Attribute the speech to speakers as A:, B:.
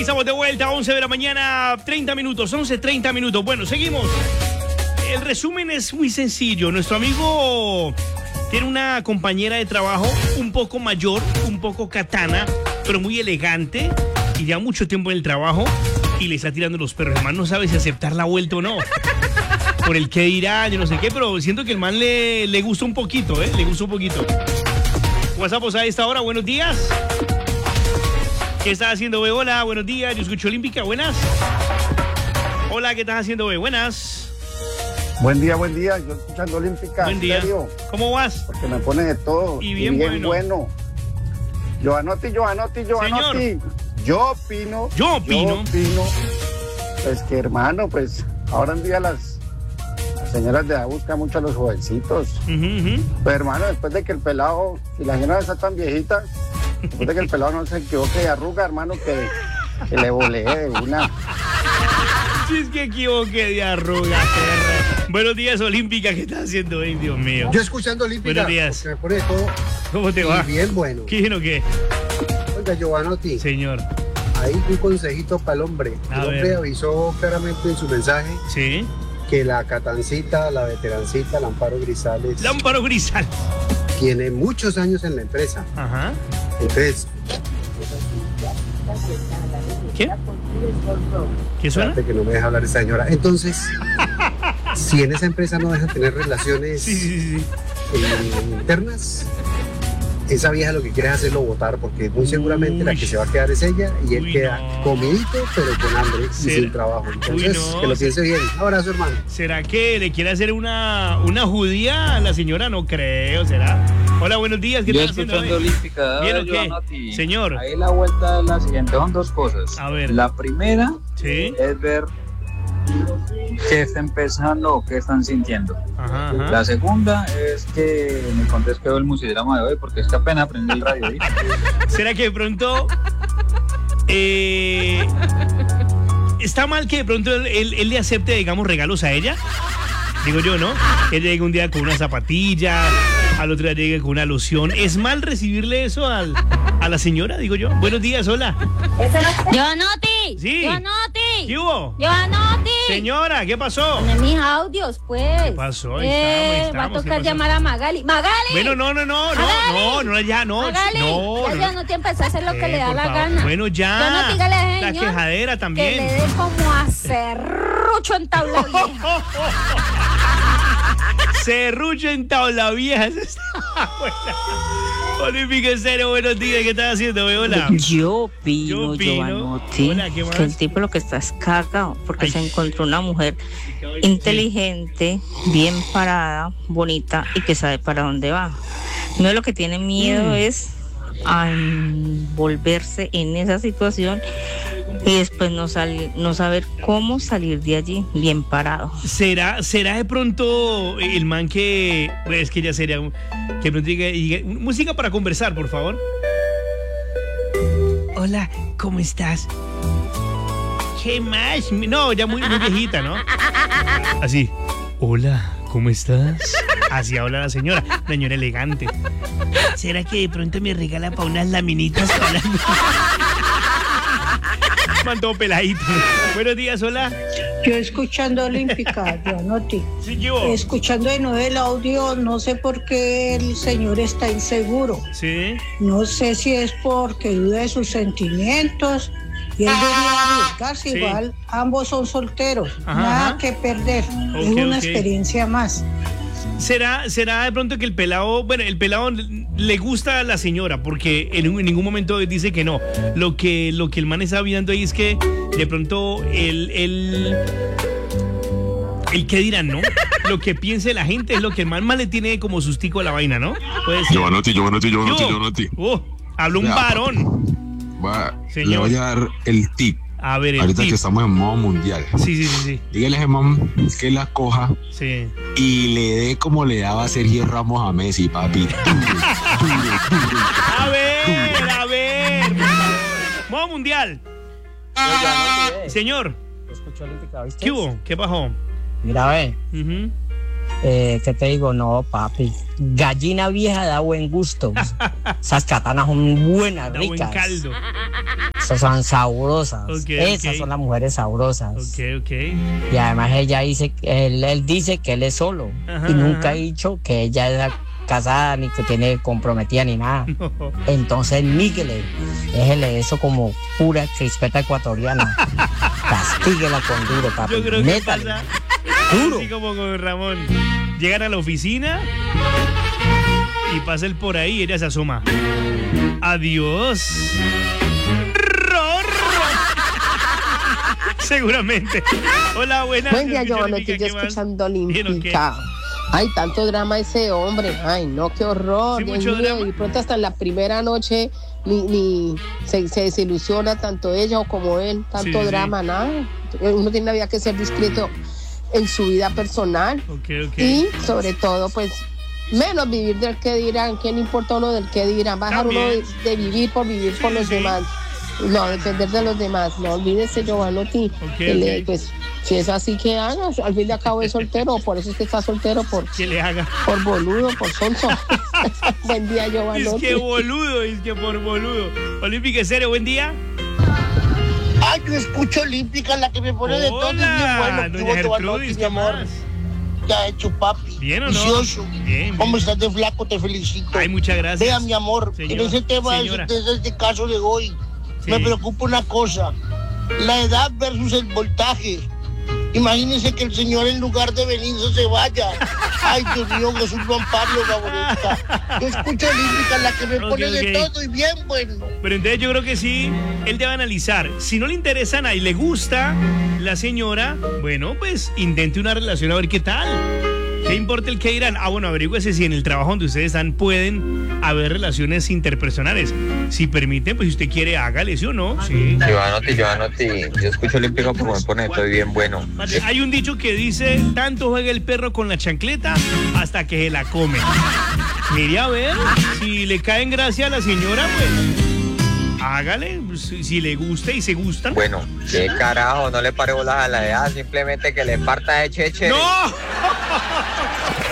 A: estamos de vuelta, 11 de la mañana, 30 minutos, 11:30 minutos. Bueno, seguimos. El resumen es muy sencillo. Nuestro amigo tiene una compañera de trabajo un poco mayor, un poco katana, pero muy elegante, y ya mucho tiempo en el trabajo, y le está tirando los perros. El man no sabe si aceptar la vuelta o no. Por el que dirá, yo no sé qué, pero siento que el man le gusta un poquito, le gusta un poquito. WhatsApp a esta hora, buenos días. ¿Qué estás haciendo, Be? Hola, buenos días. Yo escucho Olímpica, buenas. Hola, ¿qué estás haciendo, Be? Buenas.
B: Buen día, yo escuchando Olímpica.
A: Buen día.
B: Serio,
A: ¿Cómo vas?
B: porque me pone de todo.
A: Y bien bueno.
B: Giovanotti.
A: Señor.
B: Yo opino. Pues que, hermano, pues ahora en día las señoras de edad buscan mucho a los jovencitos. Pues, hermano, después de que el pelado, si la señora está tan viejita, después de que el pelado no se equivoque de arruga, hermano, que le volee de una.
A: Si es que equivoqué de arruga, perra. Buenos días, Olímpica. ¿Qué estás haciendo hoy, Dios mío?
C: Yo escuchando Olímpica.
A: Buenos días.
C: Me pone todo.
A: ¿Cómo te va?
C: Bien bueno.
A: ¿Quién o qué?
C: Oiga, Giovanotti.
A: Señor.
C: Ahí un consejito para el hombre. El hombre avisó claramente en su mensaje.
A: Sí.
C: Que la catancita, la veterancita, la Amparo Grisales.
A: Lámparo Grisal.
C: Tiene muchos años en la empresa.
A: Ajá.
C: Entonces.
A: ¿Qué? ¿Qué suena?
C: Espérate que no me deja hablar esta señora. Entonces, si en esa empresa no deja tener relaciones internas, esa vieja lo que quiere es hacerlo votar, porque muy seguramente la que se va a quedar es ella, y él queda comidito, pero con hambre y sin trabajo. Entonces, que lo piense bien. Un abrazo, hermano.
A: ¿Será que le quiere hacer una judía a la señora? No creo, ¿será? Hola, buenos días. ¿Qué
D: Yo
A: estás haciendo
D: escuchando
A: hoy?
D: Olímpica.
A: ¿Bien o qué? Señor.
D: Ahí la vuelta es la siguiente, son dos cosas.
A: A ver.
D: La primera
A: ¿Sí?
D: es ver qué está empezando o qué están sintiendo.
A: Ajá.
D: La segunda es que me contés qué el musidrama de hoy, porque es que apenas aprendí el radio. ¿Sí?
A: ¿Será que de pronto está mal que de pronto él le acepte, digamos, regalos a ella? Digo yo, ¿no? Él llega un día con una zapatilla, al otro día llega con una loción. ¿Es mal recibirle eso a la señora? Digo yo. Buenos días, hola.
E: Giovanotti.
A: Sí.
E: Giovanotti.
A: ¿Qué hubo?
E: Giovanotti.
A: Señora, ¿qué pasó?
E: Dame mis audios, pues.
A: ¿Qué pasó?
E: Va a tocar llamar a Magali. ¡Magali!
A: Bueno, no, ya.
E: Magali, ya no te empezó a hacer lo que le da la gana.
A: Bueno, ya.
E: Giovanotti, dígale a ese
A: la
E: señor
A: quejadera también.
E: que le dé como a serrucho en tabla vieja.
A: Serrucho en tabla vieja. Esa está buena. Olímpica Estéreo, buenos días. ¿Qué estás haciendo? Hola.
F: Yo opino, Giovanotti,
A: Hola, ¿qué más?
F: que el tipo lo que está es cagado, porque se encontró una mujer inteligente, bien parada, bonita y que sabe para dónde va. No, lo que tiene miedo es a envolverse en esa situación y después no saber cómo salir de allí bien parado.
A: ¿Será de pronto el man que... Es que ya sería... Que de pronto diga, música para conversar, por favor. Hola, ¿cómo estás? ¿Qué más? No, ya muy viejita, ¿no? Así. Hola, ¿cómo estás? Así habla la señora. Una señora elegante. ¿Será que de pronto me regala para unas laminitas? Mandó peladito. Buenos días, hola.
G: Yo escuchando Olímpica, Giovanotti.
A: Sí, yo.
G: Escuchando de nuevo el audio, no sé por qué el señor está inseguro.
A: Sí.
G: No sé si es porque duda de sus sentimientos y él debería arriesgarse.
A: Sí.
G: Igual ambos son solteros, nada
A: ajá.
G: que perder. Es una experiencia más.
A: ¿Será de pronto que el pelado le gusta a la señora? Porque en ningún momento dice que no. Lo que el man está viendo ahí es que de pronto el qué dirán, ¿no? Lo que piense la gente es lo que el man más le tiene como sustico a la vaina, ¿no?
H: Giovanotti.
A: Habló un varón.
H: Le voy a dar el tip.
A: A ver,
H: ahorita que estamos en modo mundial.
A: Sí.
H: Dígale a ese man que la coja y le dé como le daba Sergio Ramos a Messi, papi.
A: A ver. Modo mundial. Señor.
I: Escucho Olímpica, ¿viste?
A: ¿Qué hubo? ¿Qué pasó?
I: Mira, ve. ¿Qué te digo? No, papi. Gallina vieja da buen gusto. Esas katanas son buenas,
A: da
I: ricas.
A: Buen caldo.
I: Esas son sabrosas. Esas son las mujeres sabrosas. Y además ella dice, él dice que él es solo. Y nunca ha dicho que ella es casada, ni que tiene comprometida, ni nada. Entonces, níguele, déjele eso como pura crispeta ecuatoriana. Castíguela con duro, papi.
A: Yo creo que pasa duro. Así como con Ramón. Llegan a la oficina y pasa él por ahí y ella se asoma. Adiós. Seguramente. Hola, buenas.
J: Buen día, Giovanni, estoy escuchando Olímpica. Ay, tanto drama ese hombre. Ay, no, qué horror.
A: Sí, mucho drama.
J: Y pronto hasta en la primera noche ni se desilusiona tanto ella como él. Tanto drama, nada. Uno tiene la vida que ser discreto en su vida personal. Y sobre todo, pues, menos vivir del que dirán. ¿Quién importa uno del que dirán? Bajar uno de vivir por los demás. No, depender de los demás. No olvídese, Giovanotti. Pues, si es así, que haga. Al fin y al cabo es soltero. Por eso es que está soltero.
A: ¿Qué le haga?
J: Por boludo, por sonso. Buen día, Giovanotti.
A: Es que boludo, es que por boludo. Olímpica, ¿en serio? Buen día.
K: Ay, yo escucho Olímpica, la que me pone de todo.
A: Hola, doña Gertrudis, ¿qué más?
K: ¿Qué ha hecho, papi?
A: ¿Bien o no?
K: Vicioso.
A: Bien.
K: ¿Cómo estás de flaco? Te felicito.
A: Ay, muchas gracias.
K: Vea, mi amor, en ese tema, de este caso de hoy, me preocupa una cosa. La edad versus el voltaje. Imagínense que el señor, en lugar de venirse, se vaya. Ay, Dios mío, Jesús lo ampare, favorita. Yo escucho Olímpica, la que me pone de todo y bien bueno.
A: Pero entonces yo creo que sí, él debe analizar. Si no le interesa nada y le gusta la señora, bueno, pues intente una relación a ver qué tal. ¿Qué importa el que dirán? Bueno, averígüese si en el trabajo donde ustedes están pueden haber relaciones interpersonales. Si permiten, pues si usted quiere, hágale, ¿sí o no? Sí.
L: Giovanotti, yo escucho Olímpica porque me pone todo bien bueno.
A: Hay un dicho que dice, tanto juega el perro con la chancleta hasta que se la come. Mire a ver, si le cae en gracia a la señora, pues hágale, si le gusta y se gustan.
L: Bueno, qué carajo, no le pare bolas a la edad, simplemente que le parta de cheche.
A: ¡No!